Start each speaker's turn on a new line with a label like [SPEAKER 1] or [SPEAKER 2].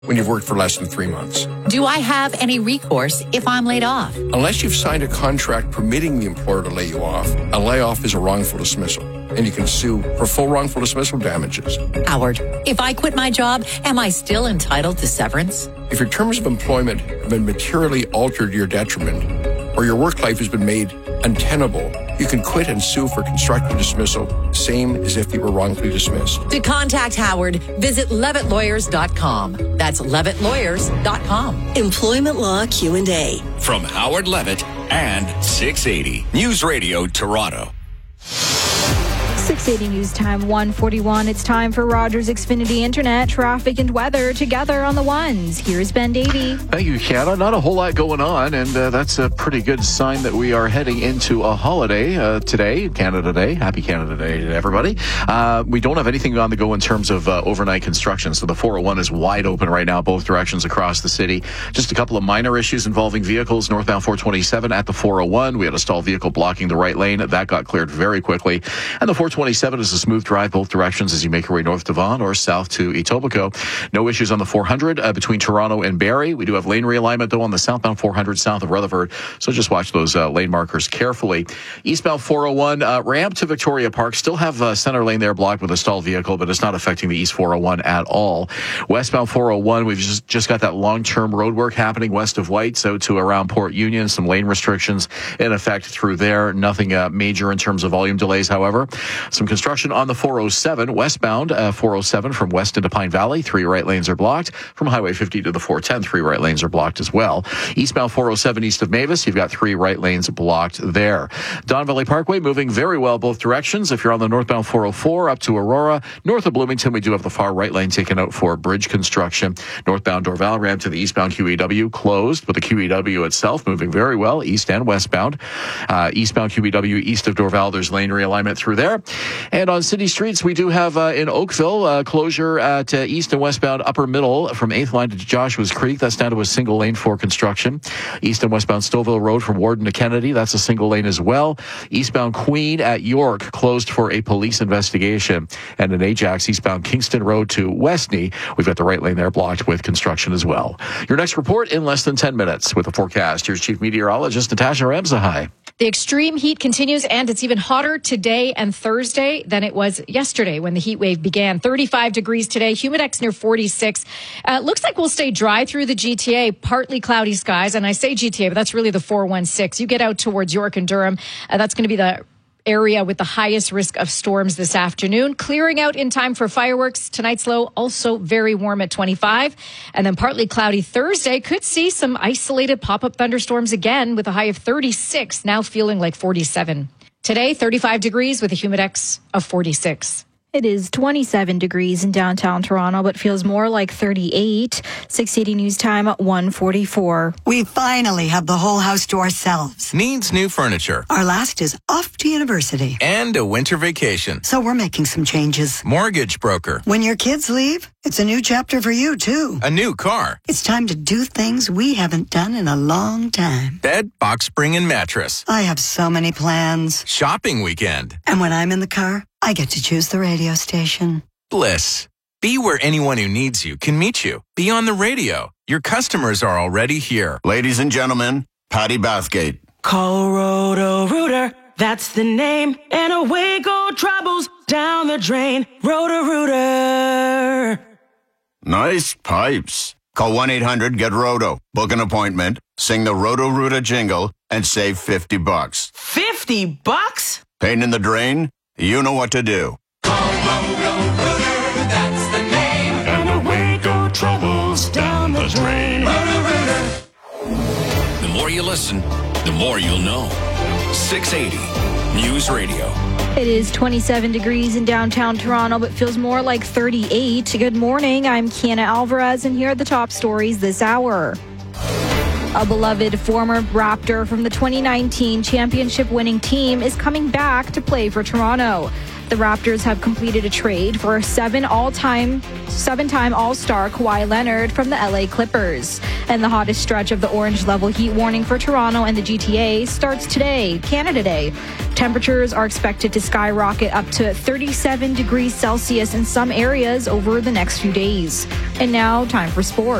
[SPEAKER 1] when you've worked for less than 3 months.
[SPEAKER 2] Do I have any recourse if I'm laid off?
[SPEAKER 1] Unless you've signed a contract permitting the employer to lay you off, a layoff is a wrongful dismissal, and you can sue for full wrongful dismissal damages.
[SPEAKER 2] Howard, if I quit my job, am I still entitled to severance?
[SPEAKER 1] If your terms of employment have been materially altered to your detriment, or your work life has been made untenable, you can quit and sue for constructive dismissal, same as if you were wrongfully dismissed.
[SPEAKER 2] To contact Howard, visit levittlawyers.com. That's levittlawyers.com.
[SPEAKER 3] Employment Law Q&A.
[SPEAKER 4] From Howard Levitt and 680 News Radio Toronto.
[SPEAKER 5] 680 News Time 1:41. It's time for Rogers Xfinity Internet, traffic and weather together on the ones. Here's Ben Davey.
[SPEAKER 6] Thank you, Kiana. Not a whole lot going on, and that's a pretty good sign that we are heading into a holiday today, Canada Day. Happy Canada Day to everybody. We don't have anything on the go in terms of overnight construction, so the 401 is wide open right now, both directions across the city. Just a couple of minor issues involving vehicles. Northbound 427 at the 401. We had a stalled vehicle blocking the right lane. That got cleared very quickly. And the 427 is a smooth drive both directions as you make your way north to Vaughan or south to Etobicoke. No issues on the 400 between Toronto and Barrie. We do have lane realignment, though, on the southbound 400 south of Rutherford, so just watch those lane markers carefully. Eastbound 401 ramp to Victoria Park. Still have center lane there blocked with a stalled vehicle, but it's not affecting the East 401 at all. Westbound 401, we've just got that long-term road work happening west of Whites out to around Port Union. Some lane restrictions in effect through there. Nothing major in terms of volume delays, however. Some construction on the 407 westbound 407 from West into Pine Valley. 3 right lanes are blocked. From Highway 50 to the 410, 3 right lanes are blocked as well. Eastbound 407 east of Mavis, you've got 3 right lanes blocked there. Don Valley Parkway moving very well both directions. If you're on the northbound 404 up to Aurora, north of Bloomington, we do have the far right lane taken out for bridge construction. Northbound Dorval ramp to the eastbound QEW closed, but the QEW itself moving very well, east and westbound. Eastbound QEW east of Dorval, there's lane realignment through there. And on city streets, we do have in Oakville closure at east and westbound upper middle from 8th line to Joshua's Creek. That's down to a single lane for construction. East and westbound Stouffville Road from Warden to Kennedy. That's a single lane as well. Eastbound Queen at York closed for a police investigation. And in Ajax, eastbound Kingston Road to Westney, we've got the right lane there blocked with construction as well. Your next report in less than 10 minutes with a forecast. Here's Chief Meteorologist Natasha Ramsahai.
[SPEAKER 7] The extreme heat continues, and it's even hotter today and Thursday than it was yesterday when the heat wave began. 35 degrees today, humidex near 46. Looks like we'll stay dry through the GTA, partly cloudy skies. And I say GTA, but that's really the 416. You get out towards York and Durham, that's going to be the area with the highest risk of storms this afternoon. Clearing out in time for fireworks. Tonight's low also very warm at 25. And then partly cloudy Thursday. Could see some isolated pop-up thunderstorms again with a high of 36, now feeling like 47. Today, 35 degrees with a humidex of 46.
[SPEAKER 5] It is 27 degrees in downtown Toronto, but feels more like 38. 680 News Time at 1:44.
[SPEAKER 8] We finally have the whole house to ourselves.
[SPEAKER 4] Needs new furniture.
[SPEAKER 8] Our last is off to university.
[SPEAKER 4] And a winter vacation.
[SPEAKER 8] So we're making some changes.
[SPEAKER 4] Mortgage broker.
[SPEAKER 8] When your kids leave, it's a new chapter for you, too.
[SPEAKER 4] A new car.
[SPEAKER 8] It's time to do things we haven't done in a long time.
[SPEAKER 4] Bed, box spring, and mattress.
[SPEAKER 8] I have so many plans.
[SPEAKER 4] Shopping weekend.
[SPEAKER 8] And when I'm in the car, I get to choose the radio station.
[SPEAKER 4] Bliss. Be where anyone who needs you can meet you. Be on the radio. Your customers are already here.
[SPEAKER 9] Ladies and gentlemen, Patty Bathgate.
[SPEAKER 10] Call Roto-Rooter, that's the name. And away go troubles down the drain. Roto-Rooter.
[SPEAKER 9] Nice pipes. Call 1-800-GET-ROTO. Book an appointment, sing the Roto-Rooter jingle, and save $50.
[SPEAKER 10] $50?
[SPEAKER 9] Pain in the drain? You know what to do.
[SPEAKER 11] Call Roto-Rooter, that's the name.
[SPEAKER 10] And away go troubles down the drain.
[SPEAKER 11] Roto-Rooter.
[SPEAKER 4] The more you listen, the more you'll know. 680 News Radio.
[SPEAKER 5] It is 27 degrees in downtown Toronto, but feels more like 38. Good morning. I'm Kiana Alvarez, and here are the top stories this hour. A beloved former Raptor from the 2019 championship-winning team is coming back to play for Toronto. The Raptors have completed a trade for seven-time All-Star Kawhi Leonard from the LA Clippers. And the hottest stretch of the orange level heat warning for Toronto and the GTA starts today, Canada Day. Temperatures are expected to skyrocket up to 37 degrees Celsius in some areas over the next few days. And now, time for sports.